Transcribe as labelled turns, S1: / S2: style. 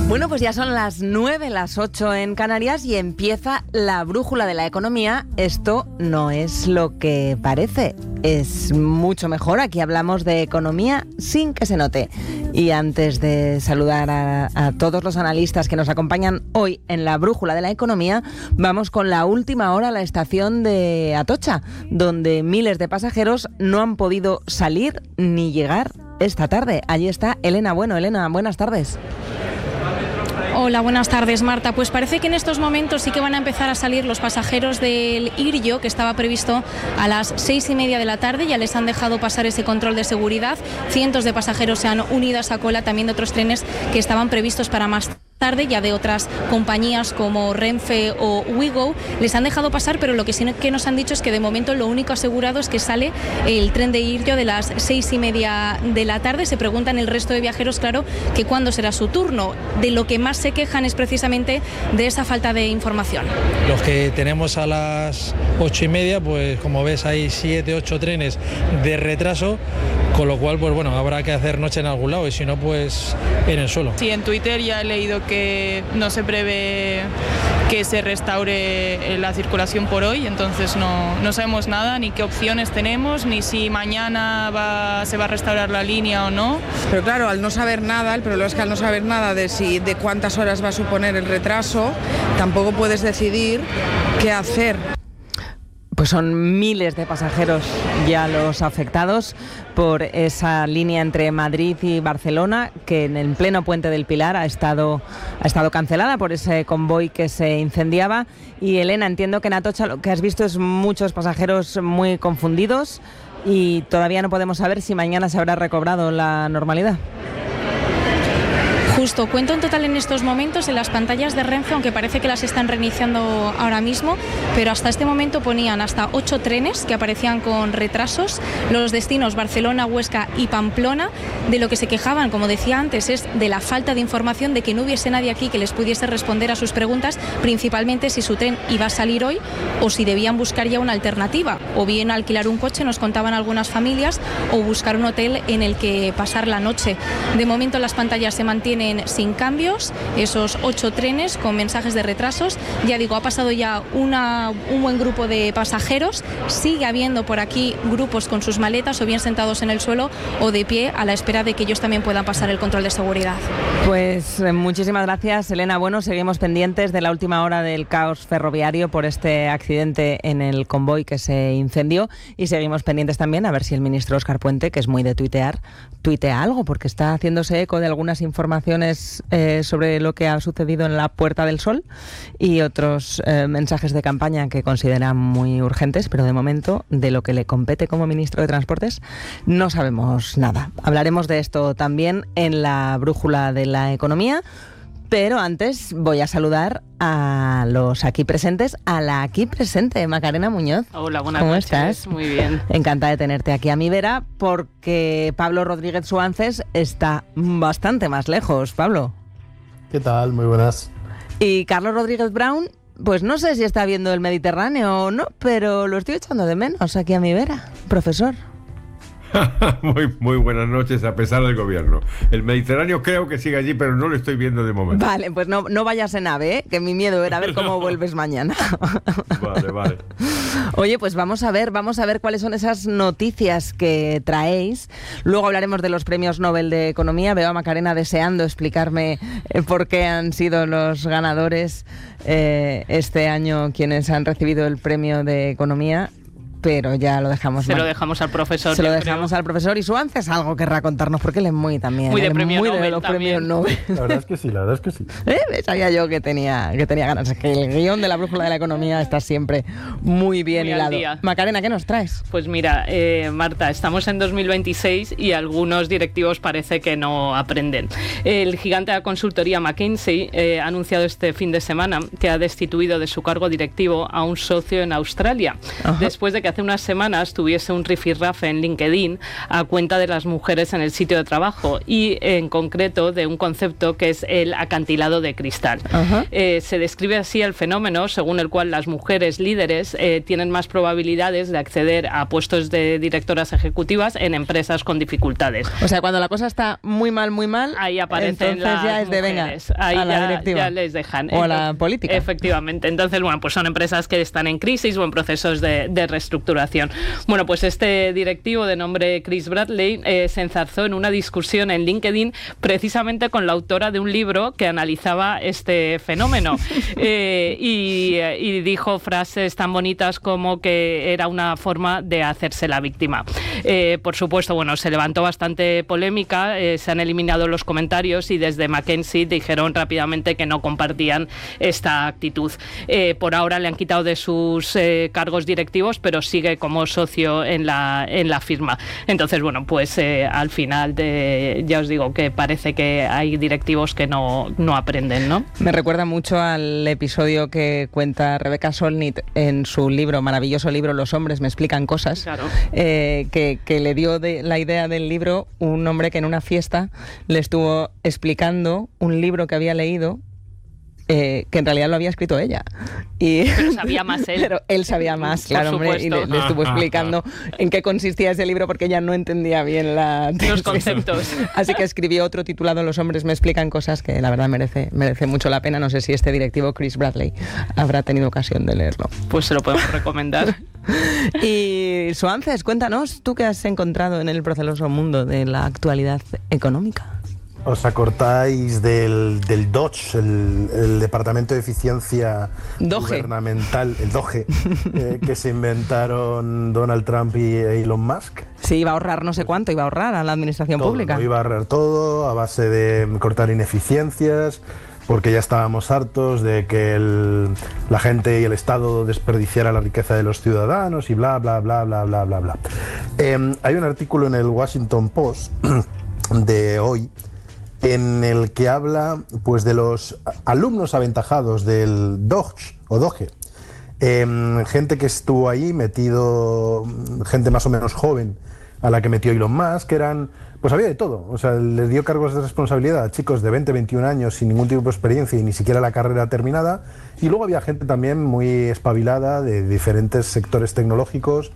S1: Bueno, pues ya son las 9, las 8 en Canarias y empieza la brújula de la economía. Esto no es lo que parece, es mucho mejor. Aquí hablamos de economía sin que se note. Y antes de saludar a todos los analistas que nos acompañan hoy en la brújula de la economía, vamos con la última hora a la estación de Atocha, donde miles de pasajeros no han podido salir ni llegar esta tarde. Allí está Elena Bueno. Elena, buenas tardes.
S2: Hola, buenas tardes, Marta. Pues parece que en estos momentos sí que van a empezar a salir los pasajeros del IRIO, que estaba previsto a las 6:30 de la tarde. Ya les han dejado pasar ese control de seguridad. Cientos de pasajeros se han unido a esa cola, también de otros trenes que estaban previstos para más tarde, ya de otras compañías como Renfe o Ouigo. Les han dejado pasar, pero lo que sí que nos han dicho es que de momento lo único asegurado es que sale el tren de IRIO de las 6:30 de la tarde. Se preguntan el resto de viajeros, claro, que cuándo será su turno. De lo que más se quejan es precisamente de esa falta de información.
S3: Los que tenemos a las 8:30, pues como ves hay 7, 8 trenes de retraso, con lo cual pues bueno, habrá que hacer noche en algún lado y si no pues en el suelo.
S4: Sí, en Twitter ya he leído que no se prevé que se restaure la circulación por hoy, entonces no sabemos nada, ni qué opciones tenemos, ni si mañana se va a restaurar la línea o no.
S5: Pero claro, al no saber nada, el problema es que al no saber nada de cuántas horas va a suponer el retraso, tampoco puedes decidir qué hacer.
S1: Pues son miles de pasajeros ya los afectados por esa línea entre Madrid y Barcelona, que en el pleno Puente del Pilar ha estado cancelada por ese convoy que se incendiaba. Y Elena, entiendo que en Atocha lo que has visto es muchos pasajeros muy confundidos y todavía no podemos saber si mañana se habrá recobrado la normalidad.
S2: Justo, cuento en total en estos momentos en las pantallas de Renfe, aunque parece que las están reiniciando ahora mismo, pero hasta este momento ponían hasta 8 trenes que aparecían con retrasos. Los destinos Barcelona, Huesca y Pamplona. De lo que se quejaban, como decía antes, es de la falta de información, de que no hubiese nadie aquí que les pudiese responder a sus preguntas, principalmente si su tren iba a salir hoy o si debían buscar ya una alternativa, o bien alquilar un coche, nos contaban algunas familias, o buscar un hotel en el que pasar la noche. De momento las pantallas se mantienen sin cambios, esos 8 trenes con mensajes de retrasos. Ya digo, ha pasado ya un buen grupo de pasajeros. Sigue habiendo por aquí grupos con sus maletas o bien sentados en el suelo o de pie a la espera de que ellos también puedan pasar el control de seguridad.
S1: Pues muchísimas gracias, Elena. Bueno, seguimos pendientes de la última hora del caos ferroviario por este accidente en el convoy que se incendió y seguimos pendientes también a ver si el ministro Óscar Puente, que es muy de tuitea algo, porque está haciéndose eco de algunas informaciones sobre lo que ha sucedido en la Puerta del Sol y otros mensajes de campaña que considera muy urgentes, pero de momento, de lo que le compete como ministro de Transportes, no sabemos nada. Hablaremos de esto también en la brújula de la economía, pero antes voy a saludar a los aquí presentes, a la aquí presente, Macarena Muñoz.
S6: Hola, buenas
S1: noches.
S6: ¿Cómo estás? Muy bien.
S1: Encantada de tenerte aquí a mi vera, porque Pablo Rodríguez Suances está bastante más lejos. Pablo.
S7: ¿Qué tal? Muy buenas.
S1: Y Carlos Rodríguez Brown, pues no sé si está viendo el Mediterráneo o no, pero lo estoy echando de menos aquí a mi vera, profesor.
S8: Muy buenas noches, a pesar del gobierno. El Mediterráneo creo que sigue allí, pero no lo estoy viendo de momento.
S1: Vale, pues no vayas en AVE, ¿eh? Que mi miedo era ver cómo vuelves mañana.
S8: Vale.
S1: Oye, pues vamos a ver cuáles son esas noticias que traéis. Luego hablaremos de los premios Nobel de Economía. Veo a Macarena deseando explicarme por qué han sido los ganadores este año quienes han recibido el premio de Economía. Pero ya lo dejamos.
S6: Se lo dejamos al profesor.
S1: Se lo dejamos al profesor y Suances algo querrá contarnos porque él es muy también.
S6: Muy de premio
S1: muy
S6: Nobel
S1: de los
S6: también.
S1: premios Nobel.
S7: La verdad es que sí.
S1: Sabía yo que tenía ganas. Es que el guión de la brújula de la economía está siempre muy bien
S6: muy
S1: hilado. Macarena, ¿qué nos traes?
S6: Pues mira, Marta, estamos en 2026 y algunos directivos parece que no aprenden. El gigante de la consultoría McKinsey ha anunciado este fin de semana que ha destituido de su cargo directivo a un socio en Australia. Ajá. Después de que que hace unas semanas tuviese un rifirrafe en LinkedIn a cuenta de las mujeres en el sitio de trabajo y en concreto de un concepto que es el acantilado de cristal. Se describe así el fenómeno según el cual las mujeres líderes tienen más probabilidades de acceder a puestos de directoras ejecutivas en empresas con dificultades.
S1: O sea, cuando la cosa está muy mal,
S6: ahí aparecen
S1: entonces
S6: las
S1: ya es de venga,
S6: ahí
S1: a la directiva.
S6: Ya les dejan.
S1: O a la política.
S6: Efectivamente. Entonces, bueno, pues son empresas que están en crisis o en procesos de reestructuración. Bueno, pues este directivo de nombre Chris Bradley se enzarzó en una discusión en LinkedIn precisamente con la autora de un libro que analizaba este fenómeno y dijo frases tan bonitas como que era una forma de hacerse la víctima. Por supuesto, bueno, se levantó bastante polémica, se han eliminado los comentarios y desde McKinsey dijeron rápidamente que no compartían esta actitud. Por ahora le han quitado de sus cargos directivos, pero sigue como socio en la firma. Entonces, bueno, pues al final ya os digo que parece que hay directivos que no aprenden, ¿no?
S1: Me recuerda mucho al episodio que cuenta Rebecca Solnit en su libro, maravilloso libro Los hombres me explican cosas,
S6: claro.
S1: Que le dio la idea del libro un hombre que en una fiesta le estuvo explicando un libro que había leído, que en realidad lo había escrito ella.
S6: Pero sabía más él.
S1: Pero él sabía más, claro, hombre, y le estuvo explicando en qué consistía ese libro porque ella no entendía bien
S6: los conceptos.
S1: Así que escribió otro titulado Los hombres me explican cosas, que la verdad merece mucho la pena. No sé si este directivo, Chris Bradley, habrá tenido ocasión de leerlo.
S6: Pues se lo podemos recomendar.
S1: Y Suances, cuéntanos, tú qué has encontrado en el proceloso mundo de la actualidad económica.
S7: ¿Os acordáis del DOGE, el Departamento de Eficiencia Gubernamental, el DOGE, que se inventaron Donald Trump y Elon Musk?
S1: Sí, iba a ahorrar no sé cuánto, iba a ahorrar a la administración pública.
S7: No, iba a ahorrar todo a base de cortar ineficiencias, porque ya estábamos hartos de que la gente y el Estado desperdiciara la riqueza de los ciudadanos y bla, bla, bla, bla, bla, bla, bla. Hay un artículo en el Washington Post de hoy en el que habla pues de los alumnos aventajados del DOGE, gente que estuvo ahí metido, gente más o menos joven a la que metió Elon Musk, que eran, pues había de todo, o sea, les dio cargos de responsabilidad a chicos de 20, 21 años sin ningún tipo de experiencia y ni siquiera la carrera terminada, y luego había gente también muy espabilada de diferentes sectores tecnológicos